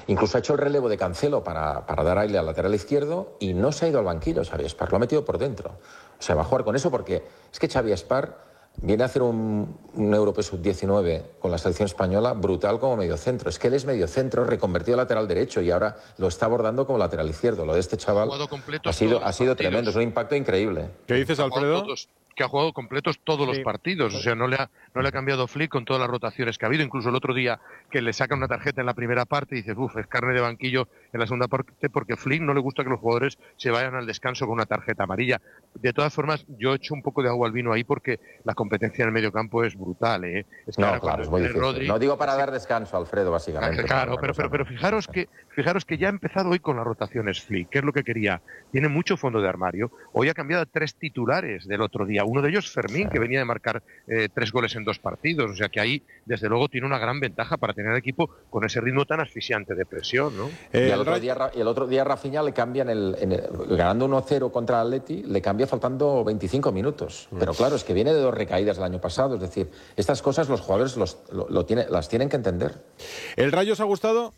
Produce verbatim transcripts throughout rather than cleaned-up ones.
Incluso ha hecho el relevo de Cancelo para, para dar aire al lateral izquierdo y no se ha ido al banquillo Xavi Espar, lo ha metido por dentro. O sea, va a jugar con eso porque es que Xavi Espar viene a hacer un, un Europeo sub diecinueve con la selección española brutal como mediocentro. Es que él es mediocentro, reconvertido a lateral derecho y ahora lo está abordando como lateral izquierdo. Lo de este chaval ha sido, ha sido tremendo, es un impacto increíble. ¿Qué dices, Alfredo? Que ha jugado completos todos sí. los partidos, o sea, no le ha no le ha cambiado Flick con todas las rotaciones que ha habido, incluso el otro día que le saca una tarjeta en la primera parte y dices, uff, es carne de banquillo en la segunda parte, porque Flick no le gusta que los jugadores se vayan al descanso con una tarjeta amarilla. De todas formas, yo he hecho un poco de agua al vino ahí porque la competencia en el medio campo es brutal, ¿eh? Es que no, claro, es muy difícil. Rodri, no digo para dar descanso, Alfredo, básicamente. Claro, pero, pero, pero fijaros que fijaros que ya ha empezado hoy con las rotaciones Flick, que es lo que quería. Tiene mucho fondo de armario. Hoy ha cambiado a tres titulares del otro día. Uno de ellos, Fermín, que venía de marcar eh, tres goles en dos partidos, o sea que ahí desde luego tiene una gran ventaja para tener equipo con ese ritmo tan asfixiante de presión, ¿no? Eh, y, el otro día, y el otro día Rafinha le cambian el, en el ganando uno cero contra el Atleti, le cambia faltando veinticinco minutos, mm. pero claro, es que viene de dos recaídas el año pasado, es decir, estas cosas los jugadores los, lo, lo tiene, las tienen que entender. ¿El Rayo os ha gustado?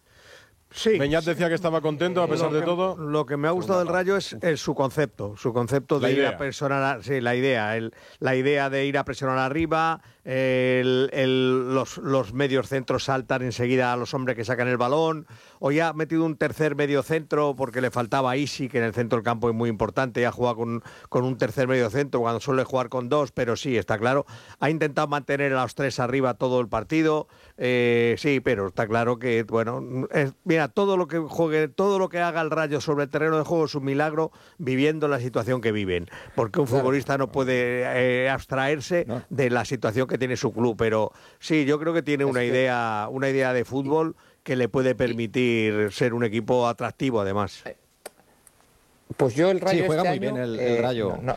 Sí. Beñat decía que estaba contento a pesar que, de todo. Lo que me ha gustado del Rayo es, es su concepto, su concepto de la ir idea. a presionar, sí, la idea, el, la idea de ir a presionar arriba, el, el, los, los medios centros saltan enseguida a los hombres que sacan el balón. Hoy ha metido un tercer medio centro porque le faltaba Isi, que en el centro del campo es muy importante, y ha jugado con, con un tercer medio centro cuando suele jugar con dos, pero sí, está claro. Ha intentado mantener a los tres arriba todo el partido, eh, sí, pero está claro que, bueno, es, mira, todo lo que juegue, todo lo que haga el Rayo sobre el terreno de juego es un milagro viviendo la situación que viven, porque un claro. futbolista no puede eh, abstraerse no. de la situación que tiene su club, pero sí, yo creo que tiene es una que... idea, una idea de fútbol que le puede permitir ser un equipo atractivo además. Pues yo el Rayo sí, juega este muy año, bien el, eh, el Rayo. No,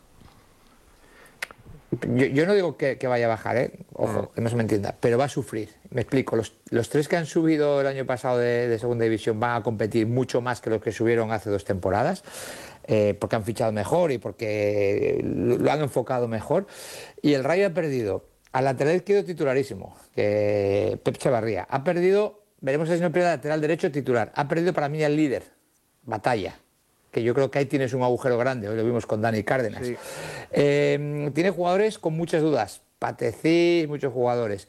no, yo, yo no digo que, que vaya a bajar, ¿eh? Ojo, mm. que no se me entienda, pero va a sufrir. Me explico, los, los tres que han subido el año pasado de, de segunda división van a competir mucho más que los que subieron hace dos temporadas, eh, porque han fichado mejor y porque lo han enfocado mejor. Y el Rayo ha perdido al lateral izquierdo titularísimo, que Pep Chavarría. Ha perdido, veremos si no pierde lateral derecho titular. Ha perdido para mí el líder, Batalla, que yo creo que ahí tienes un agujero grande, hoy lo vimos con Dani Cárdenas. Sí. Eh, tiene jugadores con muchas dudas, Patecís, muchos jugadores.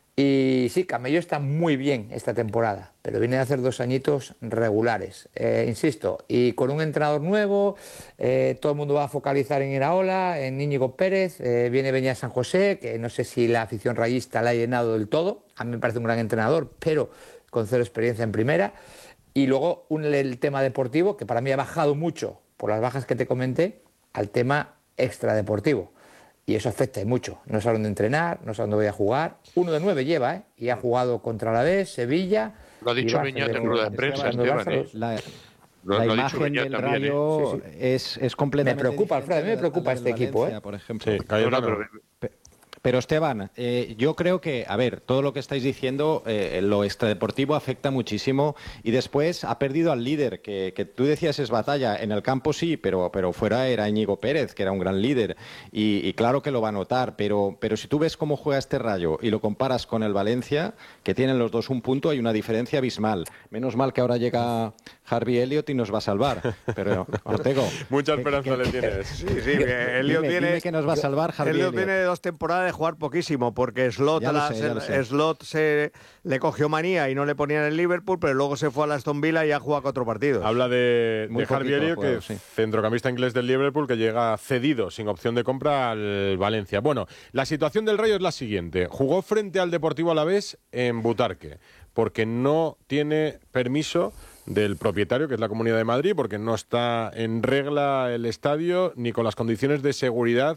Y sí, Camello está muy bien esta temporada, pero viene de hacer dos añitos regulares, eh, insisto, y con un entrenador nuevo, eh, todo el mundo va a focalizar en Iraola, en Íñigo Pérez, eh, viene Beñat San José, que no sé si la afición rayista la ha llenado del todo, a mí me parece un gran entrenador, pero con cero experiencia en primera, y luego un, el tema deportivo, que para mí ha bajado mucho por las bajas que te comenté, al tema extradeportivo. Y eso afecta y mucho. No saben dónde entrenar, no saben dónde voy a jugar. Uno de nueve lleva, ¿eh? Y ha jugado contra la B, Sevilla. Lo ha dicho Beñat en rueda de prensa, Esteban, ¿eh? La, lo, la lo imagen del también, Rayo ¿eh? sí, sí. Es, es completamente. Me preocupa, Alfredo, a mí me preocupa este Valencia, equipo, ¿eh? Por ejemplo. Sí, Cayetano. No, no, pero... Pero Esteban, eh, yo creo que, a ver, todo lo que estáis diciendo, eh, lo extradeportivo afecta muchísimo y después ha perdido al líder, que, que tú decías es Batalla, en el campo sí, pero, pero fuera era Íñigo Pérez, que era un gran líder y, y claro que lo va a notar, pero, pero si tú ves cómo juega este Rayo y lo comparas con el Valencia, que tienen los dos un punto, hay una diferencia abismal. Menos mal que ahora llega Harvey Elliott y nos va a salvar, pero Ortego... Mucha esperanza que, le que, tienes. Sí, sí, Elliott tiene... Dime que nos va a salvar Harvey Elliott. Elliott tiene dos temporadas de jugar poquísimo, porque Slot, Ya lo la, sé, ya lo sé. Slot se le cogió manía y no le ponían en Liverpool, pero luego se fue a la Aston Villa y ha jugado cuatro partidos. Habla de, de Harvey Elliott, que es sí. centrocampista inglés del Liverpool, que llega cedido, sin opción de compra, al Valencia. Bueno, la situación del Rayo es la siguiente. Jugó frente al Deportivo Alavés en Butarque, porque no tiene permiso del propietario, que es la Comunidad de Madrid, porque no está en regla el estadio ni con las condiciones de seguridad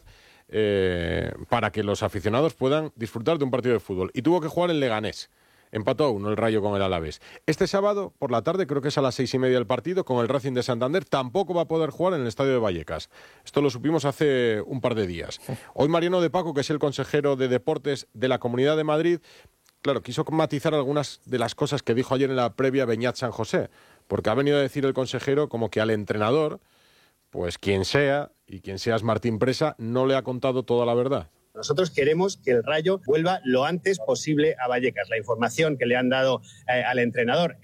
Eh, para que los aficionados puedan disfrutar de un partido de fútbol. Y tuvo que jugar en Leganés. Empató a uno el Rayo con el Alavés. Este sábado, por la tarde, creo que es a las seis y media el partido, con el Racing de Santander, tampoco va a poder jugar en el Estadio de Vallecas. Esto lo supimos hace un par de días. Hoy Mariano de Paco, que es el consejero de Deportes de la Comunidad de Madrid, claro, quiso matizar algunas de las cosas que dijo ayer en la previa Beñat San José, porque ha venido a decir el consejero como que al entrenador, pues quien sea, y quien seas Martín Presa, no le ha contado toda la verdad. Nosotros queremos que el Rayo vuelva lo antes posible a Vallecas. La información que le han dado eh, al entrenador